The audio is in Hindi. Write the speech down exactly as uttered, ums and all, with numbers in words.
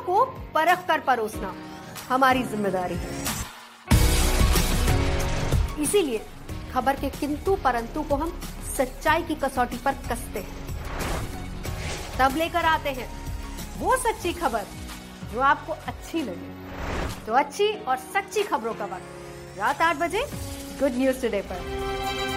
को परख कर परोसना हमारी जिम्मेदारी है। इसीलिए खबर के किंतु परंतु को हम सच्चाई की कसौटी पर कसते हैं, तब लेकर आते हैं वो सच्ची खबर जो आपको अच्छी लगे। तो अच्छी और सच्ची खबरों का वक्त रात आठ बजे गुड न्यूज टुडे पर।